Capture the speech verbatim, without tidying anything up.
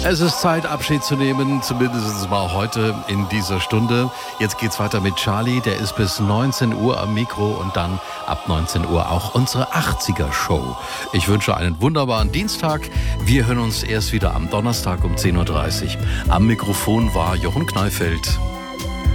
Es ist Zeit, Abschied zu nehmen, zumindest mal heute in dieser Stunde. Jetzt geht's weiter mit Charlie, der ist bis neunzehn Uhr am Mikro und dann ab neunzehn Uhr auch unsere achtziger-Show. Ich wünsche einen wunderbaren Dienstag. Wir hören uns erst wieder am Donnerstag um zehn Uhr dreißig. Am Mikrofon war Jochen Kneifeld.